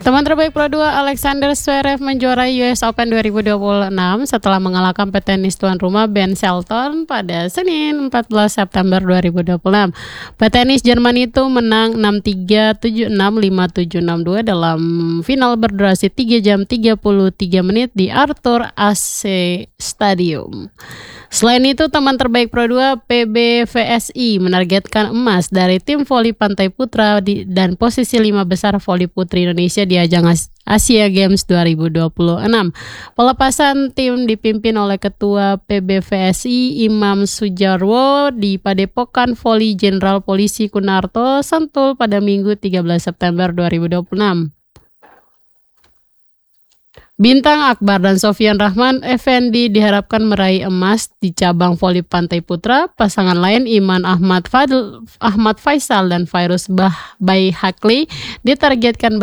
Teman terbaik Pro 2 Alexander Zverev menjuarai US Open 2026 setelah mengalahkan petenis tuan rumah Ben Shelton pada Senin 14 September 2026. Petenis Jerman itu menang 6-3, 7-6, 5-7, 6-2 dalam final berdurasi 3 jam 33 menit di Arthur Ashe Stadium. Selain itu, teman terbaik Pro 2 PBVSI menargetkan emas dari tim voli pantai putra dan posisi 5 besar voli putri Indonesia di ajang Asia Games 2026. Pelepasan tim dipimpin oleh Ketua PBVSI Imam Sujarwo di Padepokan Voli Jenderal Polisi Kunarto, Sentul pada Minggu 13 September 2026. Bintang Akbar dan Sofyan Rahman Effendi diharapkan meraih emas di cabang voli pantai putra. Pasangan lain Iman Ahmad Faisal dan Fairuz Baihakli ditargetkan